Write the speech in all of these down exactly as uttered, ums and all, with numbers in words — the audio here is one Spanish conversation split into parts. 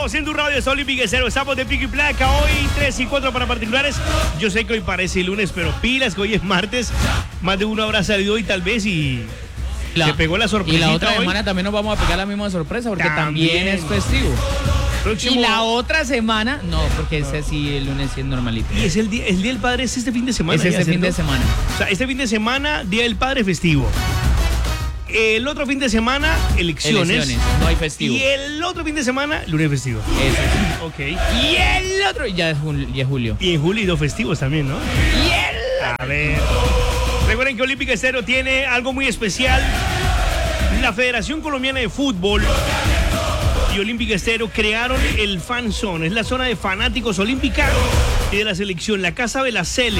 Estamos en tu radio, es Olympic Cero. Estamos de pico y placa. Hoy tres y cuatro para particulares. Yo sé que hoy parece lunes, pero pilas, que hoy es martes. Más de uno habrá salido hoy tal vez y la, se pegó la sorpresa. Y la otra hoy. semana también nos vamos a pegar la misma sorpresa porque también, también es festivo. Próximo... Y la otra semana, no, porque ese sí, el lunes sí es normalito. Y es el día, el día del padre, es este fin de semana. Es este fin de semana. O sea, este fin de semana, día del padre festivo. El otro fin de semana, elecciones. Elecciones, no hay festivo. Y el otro fin de semana, lunes festivo. Eso. Ok. Y el otro, ya es, jul, ya es julio. Y en julio dos festivos también, ¿no? Y el... A ver. Recuerden que Olympic Estéreo tiene algo muy especial. La Federación Colombiana de Fútbol y Olympic Estéreo crearon el Fan Zone. Es la zona de fanáticos olímpica y de la selección, la Casa de la Cele.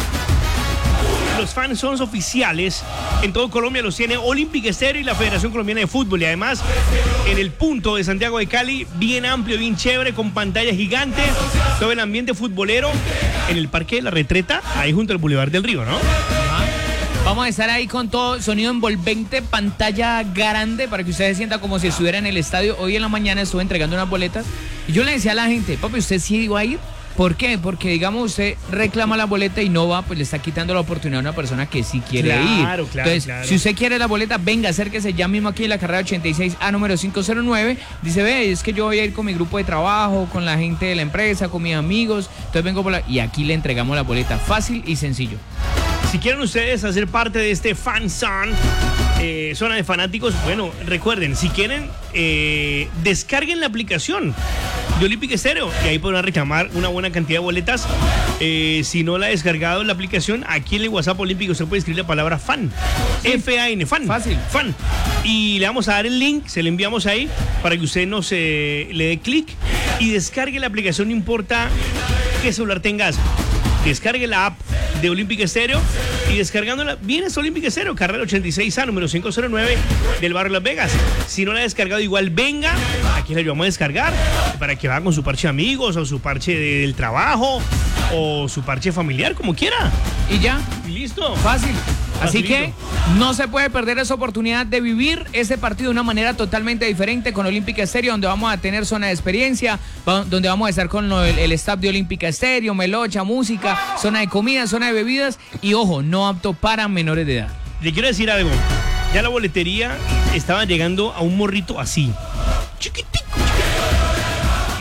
Los Fan Zones oficiales en todo Colombia los tiene Olympic Estéreo y la Federación Colombiana de Fútbol. Y además, en el punto de Santiago de Cali, bien amplio, bien chévere, con pantalla gigante, todo el ambiente futbolero en el Parque de la Retreta, ahí junto al Boulevard del Río, ¿no? Vamos a estar ahí con todo sonido envolvente, pantalla grande para que ustedes se sientan como si estuviera en el estadio. Hoy en la mañana estuve entregando unas boletas y yo le decía a la gente, papi, ¿usted sí iba a ir? ¿Por qué? Porque, digamos, usted reclama la boleta y no va, pues le está quitando la oportunidad a una persona que sí quiere claro, ir. Claro, Entonces, claro. si usted quiere la boleta, venga, acérquese ya mismo aquí en la carrera ochenta y seis A número cinco cero nueve. Dice, ve, es que yo voy a ir con mi grupo de trabajo, con la gente de la empresa, con mis amigos. Entonces vengo por la... Y aquí le entregamos la boleta, fácil y sencillo. Si quieren ustedes hacer parte de este Fan Zone, eh, zona de fanáticos, bueno, recuerden, si quieren, eh, descarguen la aplicación de Olympic Estéreo y ahí podrán reclamar una buena cantidad de boletas. Eh, si no la ha descargado la aplicación, aquí en el WhatsApp Olímpico usted puede escribir la palabra fan, sí. F A N, fan. Fácil. Fan. Y le vamos a dar el link, se le enviamos ahí para que usted nos eh, le dé clic y descargue la aplicación, no importa qué celular tengas. Descargue la app de Olympic Estéreo y descargándola, vienes a Olympic Estéreo, carrera ochenta y seis A, número cinco cero nueve del barrio Las Vegas. Si no la ha descargado, igual venga, aquí la ayudamos a descargar para que vaya con su parche de amigos o su parche del trabajo o su parche familiar, como quiera. Y ya. Y listo. Fácil. Así Facilito. que no se puede perder esa oportunidad de vivir ese partido de una manera totalmente diferente con Olympic Estéreo, donde vamos a tener zona de experiencia, donde vamos a estar con el, el staff de Olympic Estéreo, melocha, música, zona de comida, zona de bebidas y, ojo, no apto para menores de edad. Le quiero decir algo. Ya la boletería estaba llegando a un morrito así, chiquitico, chiquitico.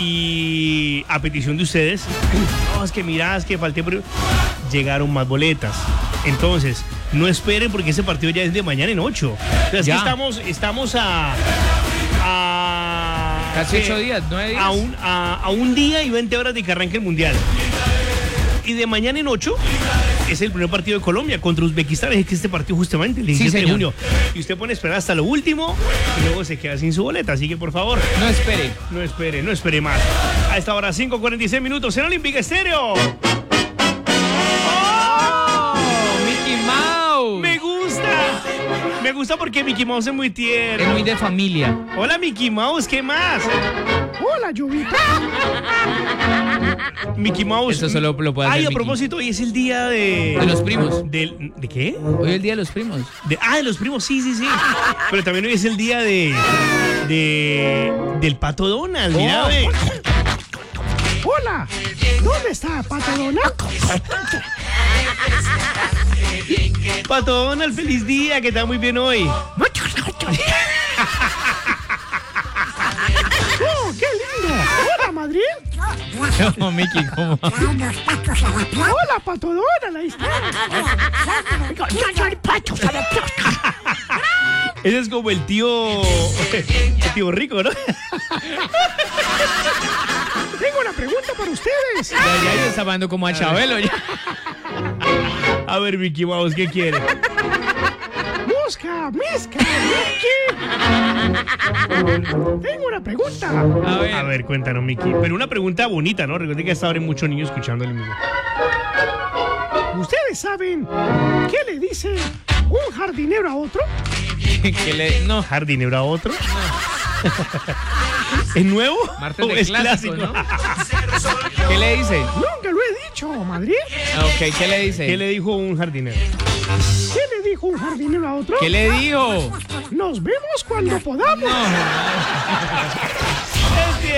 Y a petición de ustedes, no, es que mirá, es que falté, pero llegaron más boletas. Entonces, no esperen porque ese partido ya es de mañana en ocho. Entonces, aquí estamos, estamos a... a Casi eh, ocho días, nueve días. A un, a, a un día y veinte horas de que arranque el Mundial. Y de mañana en ocho es el primer partido de Colombia contra Uzbekistán. Es que este partido justamente el diecisiete sí, de junio. Y usted pone a esperar hasta lo último y luego se queda sin su boleta. Así que, por favor, no espere. No espere, no espere más. A esta hora, cinco cuarenta y seis minutos en Olympic Estéreo. Me gusta, me gusta porque Mickey Mouse es muy tierno. Es muy de familia. Hola Mickey Mouse, ¿qué más? Hola, Lluvita. Mickey Mouse. Eso solo lo puede hacer Ay, a Mickey. propósito, hoy es el día de... De los primos. De, ¿De qué? Hoy es el día de los primos. De, ah, de los primos, sí, sí, sí. Pero también hoy es el día de... de del Pato Donald, mira, Oh. ve. Hola. ¿Dónde está Pato Donald? Pato Donald, feliz día, que está muy bien hoy. ¡Oh, qué lindo! ¡Hola, Madrid! No, Mickey, ¿cómo? ¡Hola, Pato Donald! Ahí está. Ese es como el tío... el tío rico, ¿no? Tengo una pregunta para ustedes. Ya, ya, ya está hablando como a Chabelo. Ya. A ver, Mickey Mouse, ¿qué quiere? ¡Musca! ¡Misca! ¡Mickey! Tengo una pregunta. A ver. A ver, cuéntanos, Mickey. Pero una pregunta bonita, ¿no? Recuerden que hasta ahora hay muchos niños escuchando el mismo. ¿Ustedes saben qué le dice un jardinero a otro? Que le, no. ¿Jardinero a otro? ¿Es nuevo? Martes ¿O de es clásico, clásico? ¿no? ¿Qué le dice? Nunca lo he dicho, Madrid. Ah, ok, ¿qué le dice? ¿Qué le dijo un jardinero? ¿Qué le dijo un jardinero a otro? ¿Qué le dijo? Nos vemos cuando podamos. No.